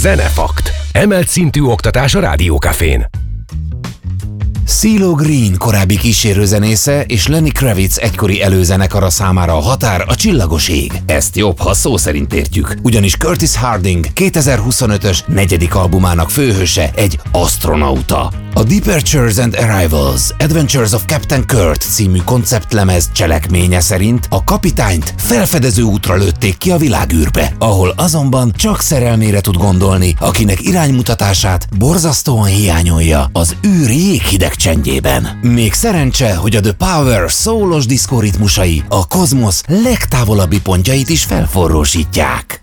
Zenefakt. Emelt szintű oktatás a Rádiókafén. CeeLo Green korábbi kísérőzenésze és Lenny Kravitz egykori előzenekara számára a határ a csillagos ég. Ezt jobb, ha szó szerint értjük, ugyanis Curtis Harding 2025-ös 4. albumának főhőse egy asztronauta. A Departures and Arrivals Adventures of Captain Kurt című konceptlemez cselekménye szerint a kapitányt felfedező útra lőtték ki a világűrbe, ahol azonban csak szerelmére tud gondolni, akinek iránymutatását borzasztóan hiányolja az űr jéghideg csendjében. Még szerencse, hogy a The Power szólos diszkóritmusai a kozmosz legtávolabbi pontjait is felforrósítják.